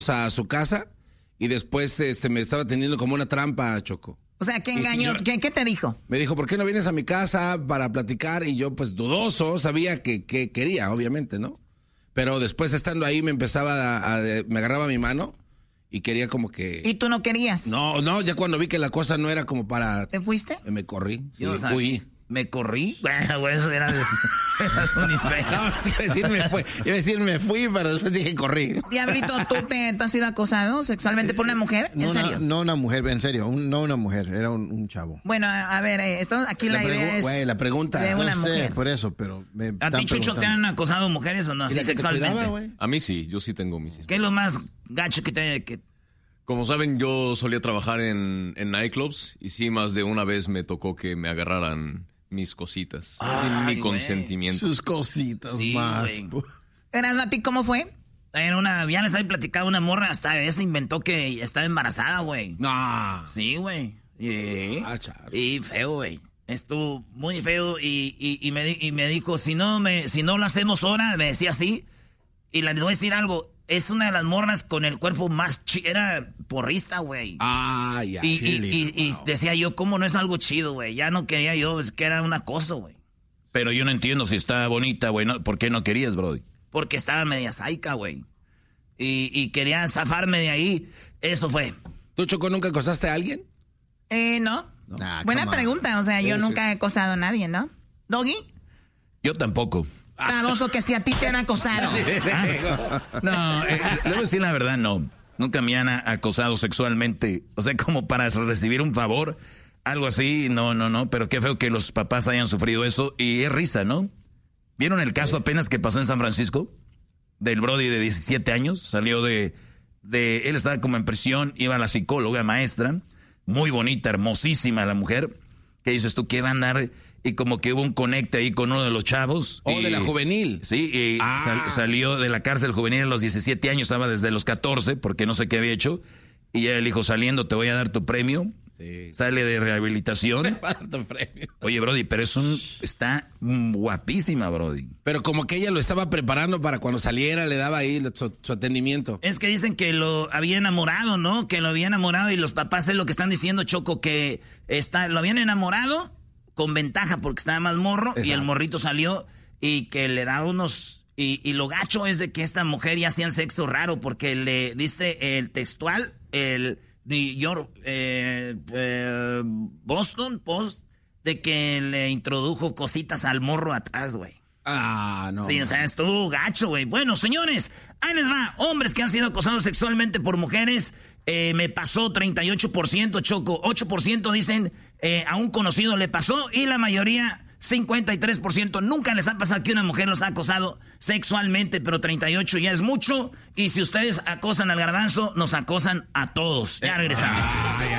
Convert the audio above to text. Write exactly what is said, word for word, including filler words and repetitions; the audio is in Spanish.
a su casa y después este, me estaba teniendo como una trampa, Choco. O sea, ¿qué engañó? ¿Qué, ¿Qué te dijo? Me dijo, ¿por qué no vienes a mi casa para platicar? Y yo, pues, dudoso, sabía que, que quería, obviamente, ¿no? Pero después, estando ahí, me empezaba a, a... me agarraba mi mano y quería como que... ¿Y tú no querías? No, no, ya cuando vi que la cosa no era como para... ¿Te fuiste? Me corrí, sí, o sea, fui. ¿Me corrí? Bueno, eso era... De... no, iba a decir me fui, iba a decir me fui, pero después dije corrí. Diablito, ¿tú te, te has sido acosado sexualmente por una mujer? ¿En no, serio? Una, no una mujer, en serio, un, no una mujer, era un, un chavo. Bueno, a, a ver, eh, estamos, aquí la, la idea es... Güey, la pregunta... De una no mujer. sé, por eso, pero... Me ¿A ti, Chucho, te han acosado mujeres o no? Así sexualmente. Cuidaba, a mí sí, yo sí tengo mis historias. ¿Qué es lo más gacho que te... Que... Como saben, yo solía trabajar en, en nightclubs y sí, más de una vez me tocó que me agarraran mis cositas. Ay, sin mi güey. consentimiento. Sus cositas Sí, más. ¿Eras a ti cómo fue? En una, ya les había platicado una morra, hasta esa inventó que estaba embarazada, güey. No. Sí, güey. Y, Ah, charo. y feo, güey. Estuvo muy feo y, y, y, me, di- y me dijo, si no, me, si no lo hacemos ahora, me decía así. Y les voy a decir algo, es una de las morras con el cuerpo más chido, era porrista, güey. Ah, ya. y, y, y, y decía yo, ¿cómo no es algo chido, güey? Ya no quería yo, es que era un acoso, güey. Pero yo no entiendo si está bonita, güey. No, ¿por qué no querías, brody? Porque estaba media saica, güey. Y, y quería zafarme de ahí. Eso fue. ¿Tú, Choco, nunca acosaste a alguien? Eh, no. Nah, Buena come on. pregunta, o sea, yo Sí, nunca he acosado a nadie, ¿no? ¿Doggy? Yo tampoco. Baboso, que si a ti te han acosado. No, eh, le voy a decir la verdad, no. Nunca me han a- acosado sexualmente. O sea, como para recibir un favor, algo así, no, no, no. Pero qué feo que los papás hayan sufrido eso. Y es risa, ¿no? ¿Vieron el caso apenas que pasó en San Francisco? Del brody de diecisiete años. Salió de, de... Él estaba como en prisión, iba a la psicóloga maestra. Muy bonita, hermosísima la mujer. ¿Qué dices tú? ¿Qué va a andar? Y como que hubo un conecte ahí con uno de los chavos. O y- de la juvenil. Sí, y Ah. sal- salió de la cárcel juvenil a los diecisiete años, estaba desde los catorce, porque no sé qué había hecho. Y ya le dijo, saliendo, te voy a dar tu premio. Sí. Sale de rehabilitación. Oye, brody, pero es un... Está mm, guapísima, brody. Pero como que ella lo estaba preparando para cuando saliera, le daba ahí su, su atendimiento. Es que dicen que lo había enamorado, ¿no? Que lo había enamorado y los papás es lo que están diciendo, Choco, que está, lo habían enamorado con ventaja porque estaba más morro. Exacto. Y el morrito salió y que le da unos... Y, y lo gacho es de que esta mujer ya hacían sexo raro porque le dice el textual, el New York, eh, eh, Boston Post, de que le introdujo cositas al morro atrás, güey. Ah, no. Sí, o sea, estuvo gacho, güey. Bueno, señores, ahí les va. Hombres que han sido acosados sexualmente por mujeres, eh, me pasó treinta y ocho por ciento, Choco. ocho por ciento dicen eh, a un conocido le pasó y la mayoría, cincuenta y tres por ciento, nunca les ha pasado que una mujer los ha acosado sexualmente, pero treinta y ocho ya es mucho. Y si ustedes acosan al garbanzo, nos acosan a todos. Ya regresamos.